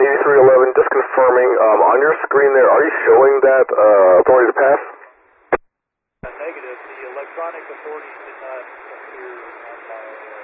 8311, just confirming, on your screen there, are you showing that authority to pass? Negative. The electronic authority did not appear on my